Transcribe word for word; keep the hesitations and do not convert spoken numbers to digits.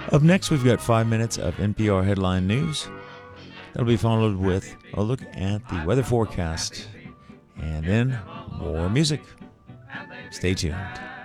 Up next, we've got five minutes of N P R headline news. That'll be followed with a look at the weather forecast, and then more music. Stay tuned.